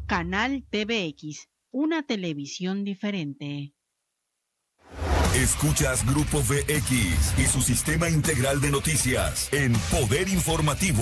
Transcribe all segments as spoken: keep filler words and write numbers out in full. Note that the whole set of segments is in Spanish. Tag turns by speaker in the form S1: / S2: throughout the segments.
S1: Canal T V X, una televisión diferente.
S2: Escuchas Grupo V X y su sistema integral de noticias en Poder Informativo.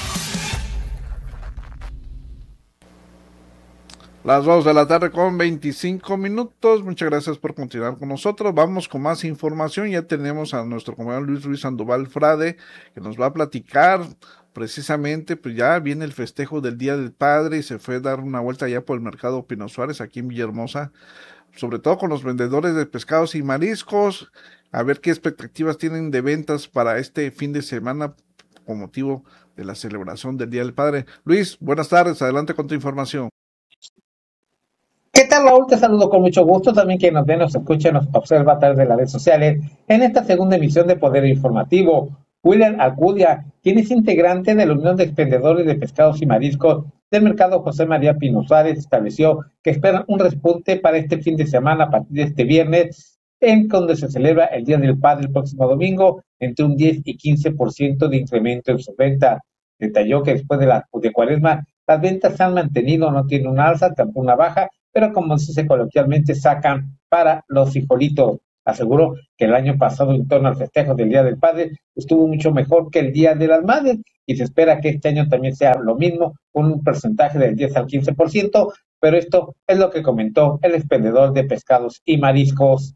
S3: Las dos de la tarde con veinticinco minutos. Muchas gracias por continuar con nosotros. Vamos con más información. Ya tenemos a nuestro compañero Luis Ruiz Sandoval Frade, que nos va a platicar precisamente, pues ya viene el festejo del Día del Padre y se fue a dar una vuelta ya por el mercado Pino Suárez aquí en Villahermosa, sobre todo con los vendedores de pescados y mariscos, a ver qué expectativas tienen de ventas para este fin de semana con motivo de la celebración del Día del Padre. Luis, buenas tardes, adelante con tu información.
S4: ¿Qué tal, Raúl? Te saludo con mucho gusto. También quien nos ve, nos escucha, nos observa a través de las redes sociales en esta segunda emisión de Poder Informativo. William Alcudia, quien es integrante de la Unión de Expendedores de Pescados y Mariscos del Mercado José María Pino Suárez, estableció que esperan un repunte para este fin de semana a partir de este viernes, en donde se celebra el Día del Padre el próximo domingo, entre un diez y quince por ciento de incremento en su venta. Detalló que después de la de Cuaresma, las ventas se han mantenido, no tiene una alza, tampoco una baja, pero como se dice coloquialmente, sacan para los frijolitos. Aseguró que el año pasado, en torno al festejo del Día del Padre, estuvo mucho mejor que el Día de las Madres y se espera que este año también sea lo mismo, con un porcentaje del diez al quince por ciento, pero esto es lo que comentó el expendedor de pescados y mariscos.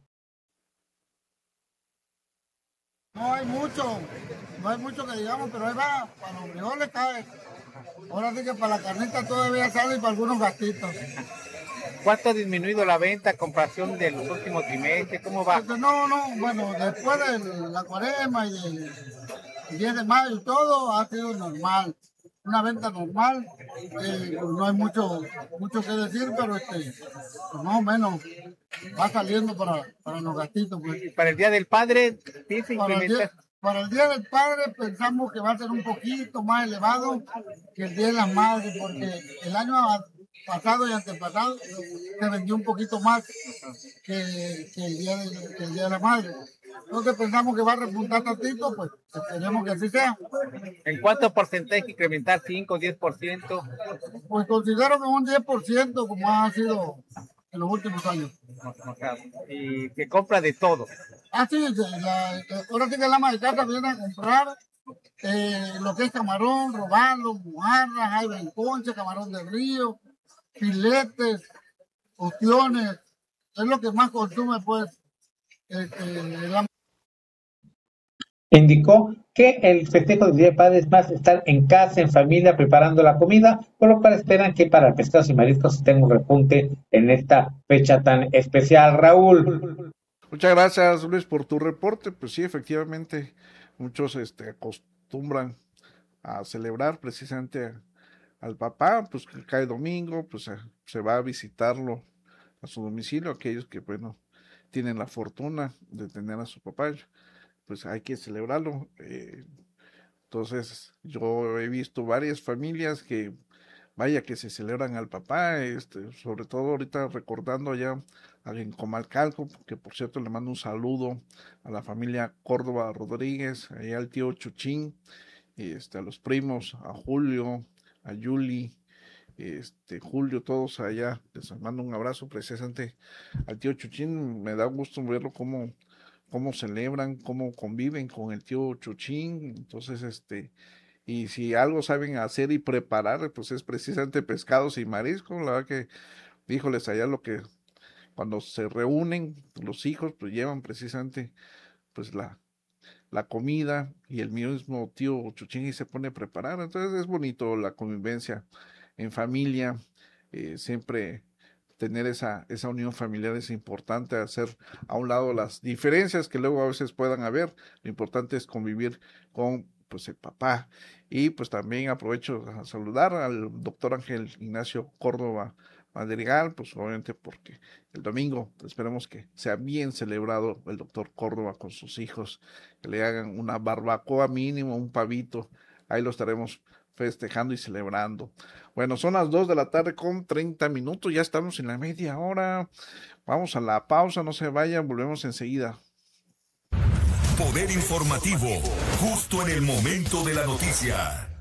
S5: No hay mucho, no hay mucho que digamos, pero ahí va, para los frijoles cae. Ahora sí que para la carnita todavía sale y para algunos gastitos.
S6: ¿Cuánto ha disminuido la venta a comparación de los últimos trimestres? ¿Cómo va?
S5: Porque no, no, bueno, después de la Cuaresma y del diez de mayo y todo, ha sido normal. Una venta normal, eh, no hay mucho, mucho que decir, pero este, pues más o menos va saliendo para, para los gastitos. Pues.
S6: ¿Para el Día del Padre piensa
S5: Para el,
S6: incrementar?
S5: día, para el Día del Padre pensamos que va a ser un poquito más elevado que el Día de las Madres, porque el año pasado y antepasado se vendió un poquito más que, que, el, día de, que el Día de la Madre. Entonces pensamos que va a repuntar tantito, pues esperemos que así sea.
S6: ¿En cuánto porcentaje incrementar? ¿cinco, diez por ciento?
S5: Pues considero que un diez por ciento como ha sido en los últimos años.
S6: Y que compra de todo.
S5: Ah, sí, la, la, ahora sí que la ama de casa viene a comprar eh, lo que es camarón, robalo, mojarras, jaiba en concha, camarón del río, filetes, ostiones, es lo que más consume pues eh, eh, el ama.
S4: Indicó que el festejo del Día del Padre es más estar en casa, en familia, preparando la comida, por lo cual esperan que para pescados y mariscos se tenga un repunte en esta fecha tan especial, Raúl.
S3: Muchas gracias, Luis, por tu reporte. Pues sí, efectivamente, muchos este, acostumbran a celebrar precisamente al papá, pues que cae domingo, pues se, se va a visitarlo a su domicilio, aquellos que, bueno, tienen la fortuna de tener a su papá, pues hay que celebrarlo. Eh, entonces, yo he visto varias familias que, vaya, que se celebran al papá, este, sobre todo ahorita recordando allá en Comalcalco, que por cierto le mando un saludo a la familia Córdoba Rodríguez, allá al tío Chuchín, y este, a los primos, a Julio, a Yuli, este, Julio, todos allá, les mando un abrazo precisamente al tío Chuchín. Me da gusto verlo cómo, cómo celebran, cómo conviven con el tío Chuchín. Entonces, este, y si algo saben hacer y preparar, pues es precisamente pescados y mariscos. La verdad que, híjoles, allá lo que, cuando se reúnen los hijos, pues llevan precisamente, pues la, la comida, y el mismo tío Chuchín y se pone a preparar. Entonces es bonito la convivencia en familia, eh, siempre tener esa, esa unión familiar es importante, hacer a un lado las diferencias que luego a veces puedan haber. Lo importante es convivir con pues el papá. Y pues también aprovecho a saludar al doctor Ángel Ignacio Córdoba Madrigal, pues obviamente porque el domingo esperemos que sea bien celebrado el doctor Córdoba con sus hijos, que le hagan una barbacoa mínimo, un pavito, ahí lo estaremos festejando y celebrando. Bueno, son las dos de la tarde con treinta minutos, ya estamos en la media hora, vamos a la pausa, no se vayan, volvemos enseguida.
S2: Poder Informativo, justo en el momento de la noticia.